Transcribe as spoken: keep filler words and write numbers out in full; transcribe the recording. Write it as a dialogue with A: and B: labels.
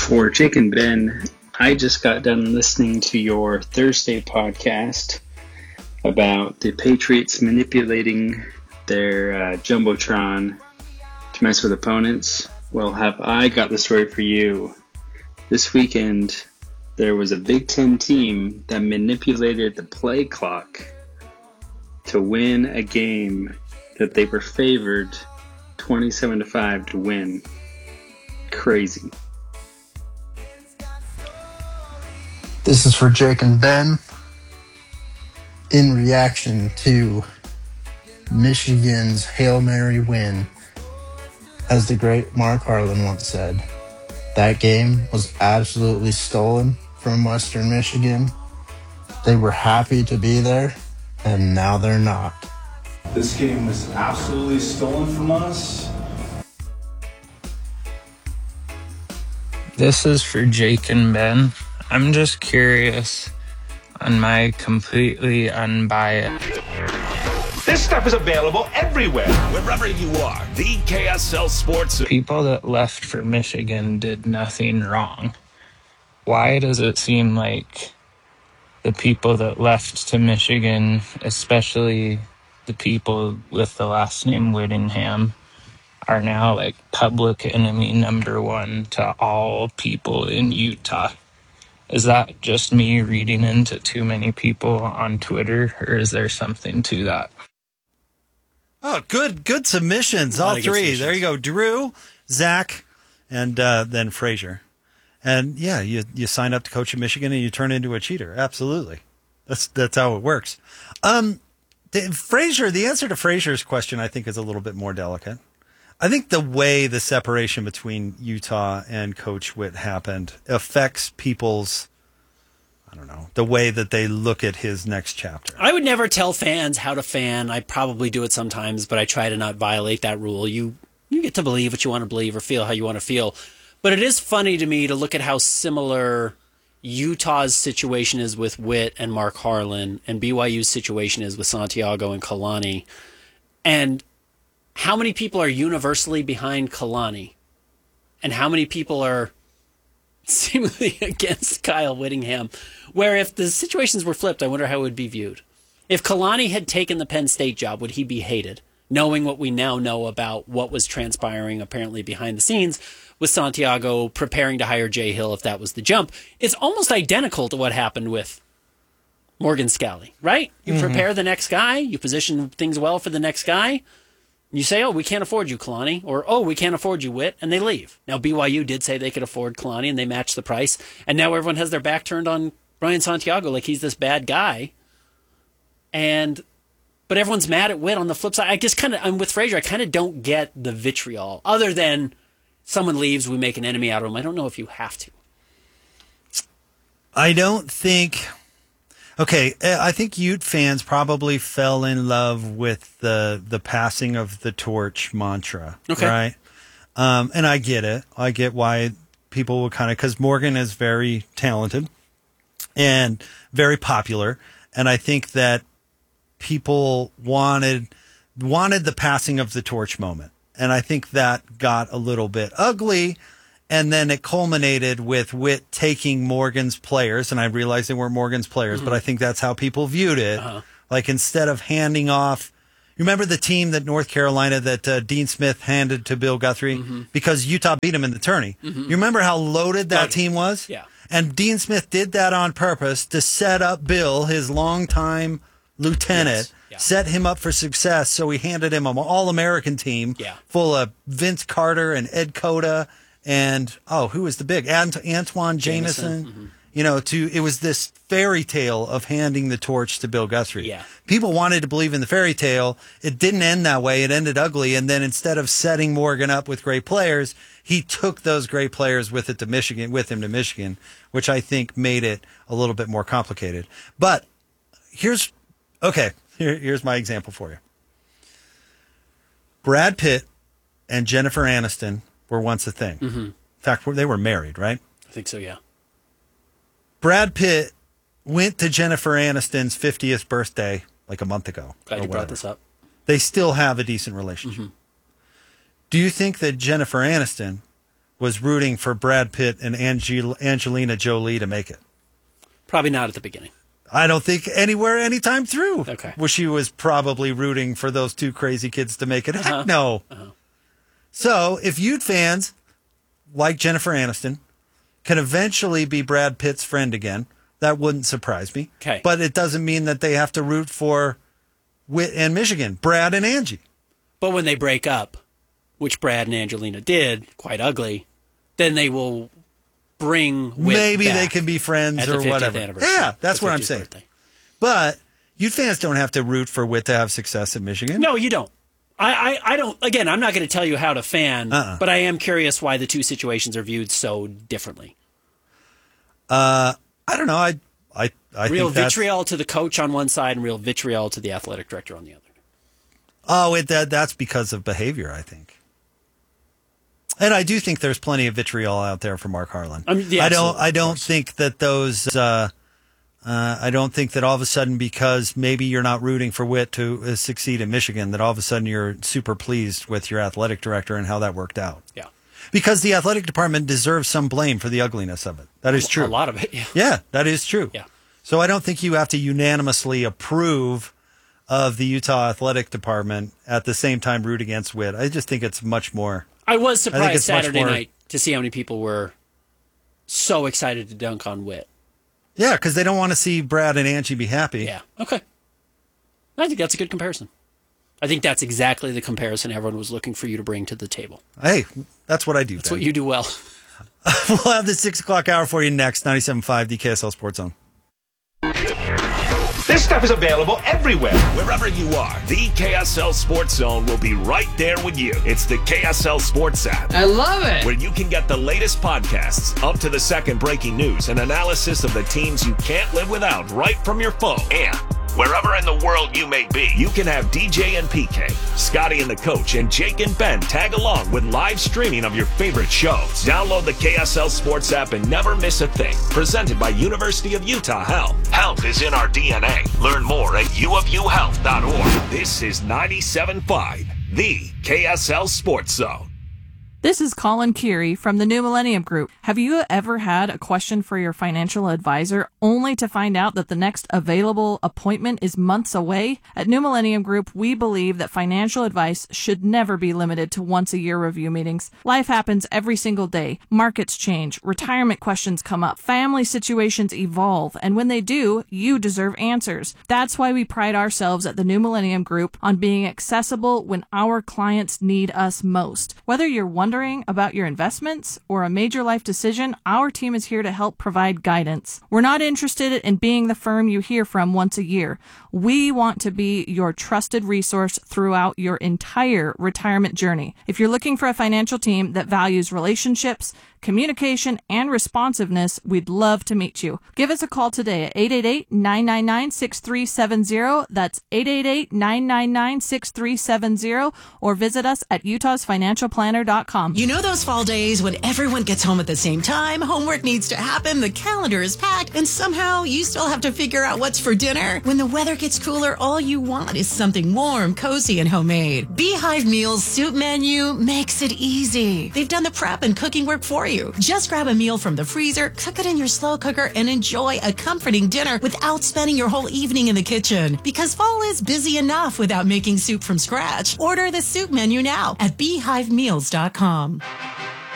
A: For Jake and Ben, I just got done listening to your Thursday podcast about the Patriots manipulating their uh, Jumbotron to mess with opponents. Well, have I got the story for you. This weekend, there was a Big Ten team that manipulated the play clock to win a game that they were favored twenty-seven to five to win. Crazy.
B: This is for Jake and Ben. In reaction to Michigan's Hail Mary win, as the great Mark Harlan once said, that game was absolutely stolen from Western Michigan. They were happy to be there, and now they're not.
C: This game was absolutely stolen from us.
D: This is for Jake and Ben. I'm just curious on my completely unbiased.
E: This stuff is available everywhere, wherever you are. The K S L Sports.
D: People that left for Michigan did nothing wrong. Why does it seem like the people that left to Michigan, especially the people with the last name Whittingham, are now like public enemy number one to all people in Utah? Is that just me reading into too many people on Twitter, or is there something to that?
F: Oh, good, good submissions, all three. Submissions. There you go, Drew, Zach, and uh, then Frazier. And yeah, you you sign up to coach in Michigan and you turn into a cheater. Absolutely, that's that's how it works. Um, the, Frazier, the answer to Frazier's question, I think, is a little bit more delicate. I think the way the separation between Utah and Coach Witt happened affects people's, I don't know, the way that they look at his next chapter.
G: I would never tell fans how to fan. I probably do it sometimes, but I try to not violate that rule. You you get to believe what you want to believe or feel how you want to feel. But it is funny to me to look at how similar Utah's situation is with Witt and Mark Harlan, and B Y U's situation is with Santiago and Kalani. And how many people are universally behind Kalani? And how many people are seemingly against Kyle Whittingham? Where if the situations were flipped, I wonder how it would be viewed. If Kalani had taken the Penn State job, would he be hated? Knowing what we now know about what was transpiring apparently behind the scenes with Santiago preparing to hire Jay Hill if that was the jump. It's almost identical to what happened with Morgan Scalley, right? You mm-hmm. prepare the next guy, you position things well for the next guy. You say, oh, we can't afford you, Kalani, or, oh, we can't afford you, Witt, and they leave. Now, B Y U did say they could afford Kalani, and they matched the price, and now everyone has their back turned on Ryan Santiago like he's this bad guy. And, but everyone's mad at Witt on the flip side. I just kind of, I'm with Frazier, I kind of don't get the vitriol, other than someone leaves, we make an enemy out of them. I don't know if you have to.
F: I don't think... Okay, I think Ute fans probably fell in love with the the passing of the torch mantra, okay. right? Um, and I get it. I get why people would kind of, because Morgan is very talented and very popular, and I think that people wanted wanted the passing of the torch moment, and I think that got a little bit ugly. And then it culminated with Witt taking Morgan's players, and I realized they weren't Morgan's players, mm-hmm. but I think that's how people viewed it. Uh-huh. Like, instead of handing off, you remember the team that North Carolina that uh, Dean Smith handed to Bill Guthrie mm-hmm. because Utah beat him in the tourney. Mm-hmm. You remember how loaded that loaded. team was?
G: Yeah.
F: And Dean Smith did that on purpose to set up Bill, his longtime lieutenant, yes. yeah. set him up for success. So he handed him an All-American team
G: yeah. full
F: full of Vince Carter and Ed Cota. And, oh, who was the big? Ant- Antoine Jameson. Mm-hmm. You know, to it was this fairy tale of handing the torch to Bill Guthrie.
G: Yeah.
F: People wanted to believe in the fairy tale. It didn't end that way. It ended ugly. And then instead of setting Morgan up with great players, he took those great players with it to Michigan, with him to Michigan, which I think made it a little bit more complicated. But here's, okay, here, here's my example for you. Brad Pitt and Jennifer Aniston were once a thing.
G: Mm-hmm.
F: In fact, they were married, right?
G: I think so, yeah.
F: Brad Pitt went to Jennifer Aniston's fiftieth birthday like a month ago.
G: Glad you brought this up.
F: They still have a decent relationship. Mm-hmm. Do you think that Jennifer Aniston was rooting for Brad Pitt and Angel- Angelina Jolie to make it.
G: Probably not at the beginning.
F: I don't think anywhere, anytime through.
G: Okay.
F: Where she was probably rooting for those two crazy kids to make it.
G: Uh-huh.
F: Heck no.
G: Uh-huh.
F: So if Ute fans, like Jennifer Aniston, can eventually be Brad Pitt's friend again, that wouldn't surprise me.
G: Okay.
F: But it doesn't mean that they have to root for Whit and Michigan, Brad and Angie.
G: But when they break up, which Brad and Angelina did, quite ugly, then they will bring Whit
F: Maybe
G: back
F: they can be friends
G: at
F: or
G: the fiftieth
F: whatever.
G: anniversary,
F: Yeah, that's
G: the
F: what I'm
G: fiftieth
F: saying.
G: birthday.
F: But Ute fans don't have to root for Whit to have success at Michigan.
G: No, you don't. I, I, I don't. Again, I'm not going to tell you how to fan,
F: Uh-uh.
G: but I am curious why the two situations are viewed so differently.
F: Uh, I don't know. I, I, I
G: real
F: think that's,
G: vitriol to the coach on one side and real vitriol to the athletic director on the other.
F: Oh, it, that, that's because of behavior, I think. And I do think there's plenty of vitriol out there for Mark Harlan.
G: I mean, yeah,
F: I don't.
G: absolutely,
F: I
G: of
F: don't
G: course.
F: think that those. Uh, uh, I don't think that all of a sudden, because maybe you're not rooting for Whit to uh, succeed in Michigan, that all of a sudden you're super pleased with your athletic director and how that worked out.
G: Yeah.
F: Because the athletic department deserves some blame for the ugliness of it. That is true.
G: A lot of it, yeah.
F: Yeah, that is true.
G: Yeah.
F: So I don't think you have to unanimously approve of the Utah athletic department at the same time root against Whit. I just think it's much more.
G: I was
F: I think
G: surprised
F: it's much
G: Saturday
F: more-
G: night to see how many people were so excited to dunk on Whit.
F: Yeah, because they don't want to see Brad and Angie be happy.
G: Yeah. Okay. I think that's a good comparison. I think that's exactly the comparison everyone was looking for you to bring to the table.
F: Hey, that's what I do.
G: That's
F: Ben.
G: what you do well.
F: We'll have the six o'clock hour for you next. ninety-seven point five, the K S L Sports Zone.
E: This stuff is available everywhere. Wherever you are, the K S L Sports Zone will be right there with you. It's the K S L Sports app.
H: I love it.
E: Where you can get the latest podcasts, up to the second breaking news, and analysis of the teams you can't live without right from your phone. And wherever in the world you may be, you can have D J and P K, Scotty and the Coach, and Jake and Ben tag along with live streaming of your favorite shows. Download the K S L Sports app and never miss a thing. Presented by University of Utah Health. Health is in our D N A. Learn more at u of u health dot org. This is ninety-seven point five, the K S L Sports Zone.
I: This is Colin Curie from the New Millennium Group. Have you ever had a question for your financial advisor only to find out that the next available appointment is months away? At New Millennium Group, we believe that financial advice should never be limited to once-a-year review meetings. Life happens every single day. Markets change, retirement questions come up, family situations evolve, and when they do, you deserve answers. That's why we pride ourselves at the New Millennium Group on being accessible when our clients need us most. Whether you're wondering about your investments or a major life decision, our team is here to help provide guidance. We're not interested in being the firm you hear from once a year. We want to be your trusted resource throughout your entire retirement journey. If you're looking for a financial team that values relationships, communication, and responsiveness, we'd love to meet you. Give us a call today at eight eight eight, nine nine nine, six three seven zero. That's eight eight eight, nine nine nine, six three seven zero, or visit us at utahs financial planner dot com.
J: You know those fall days when everyone gets home at the same time, homework needs to happen, the calendar is packed, and somehow you still have to figure out what's for dinner? When the weather gets cooler, all you want is something warm, cozy, and homemade. Beehive Meals Soup Menu makes it easy. They've done the prep and cooking work for you. Just grab a meal from the freezer, cook it in your slow cooker, and enjoy a comforting dinner without spending your whole evening in the kitchen. Because fall is busy enough without making soup from scratch. Order the soup menu now at beehive meals dot com.